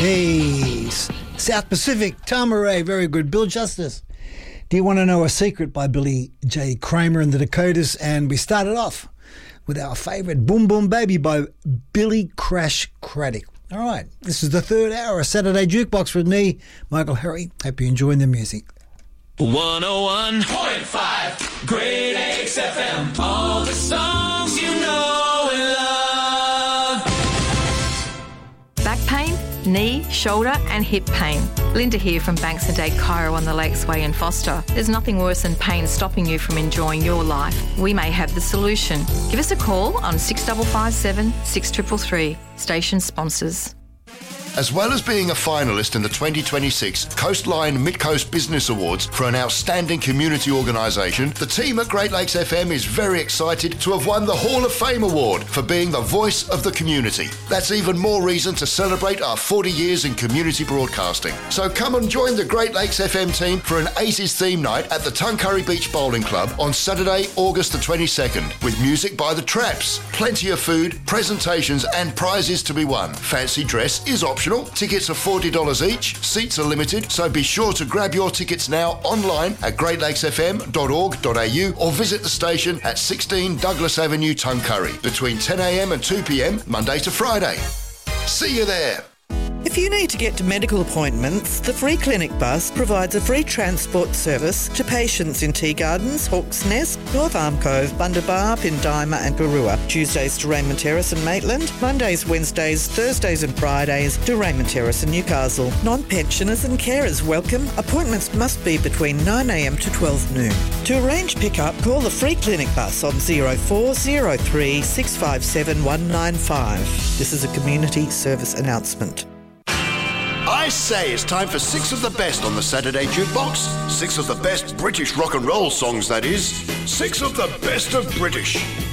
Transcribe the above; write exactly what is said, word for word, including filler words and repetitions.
Geez. South Pacific, Tamaray, very good. Bill Justice. Do You Want to Know a Secret by Billy J. Kramer and the Dakotas. And we started off with our favourite Boom Boom Baby by Billy Crash Craddock. All right, this is the third hour of Saturday Jukebox with me, Michael Harry. Hope you're enjoying the music. one oh one point five Great Lakes F M. All the songs you know and love. Back pain, knee, shoulder and hip pain. Linda here from Banks and Day Chiro on the Lakes Way in Foster. There's nothing worse than pain stopping you from enjoying your life. We may have the solution. Give us a call on six five five seven, six three three three. Station sponsors. As well as being a finalist in the twenty twenty-six Coastline Mid-Coast Business Awards for an outstanding community organisation, the team at Great Lakes F M is very excited to have won the Hall of Fame Award for being the voice of the community. That's even more reason to celebrate our forty years in community broadcasting. So come and join the Great Lakes F M team for an eighties theme night at the Tuncurry Beach Bowling Club on Saturday, August the twenty-second, with music by the Traps, plenty of food, presentations and prizes to be won. Fancy dress is optional. Tickets are forty dollars each. Seats are limited, so be sure to grab your tickets now online at great lakes f m dot org dot a u or visit the station at sixteen Douglas Avenue, Tuncurry, between ten a m and two p m, Monday to Friday. See you there. If you need to get to medical appointments, the Free Clinic Bus provides a free transport service to patients in Tea Gardens, Hawke's Nest, North Arm Cove, Bundabar, Pindima and Garua. Tuesdays to Raymond Terrace and Maitland. Mondays, Wednesdays, Thursdays and Fridays to Raymond Terrace and Newcastle. Non-pensioners and carers welcome. Appointments must be between nine a m to twelve noon. To arrange pick-up, call the Free Clinic Bus on zero four zero three, six five seven, one nine five. This is a community service announcement. I say it's time for six of the best on the Saturday Jukebox. Six of the best British rock and roll songs, that is. Six of the best of British.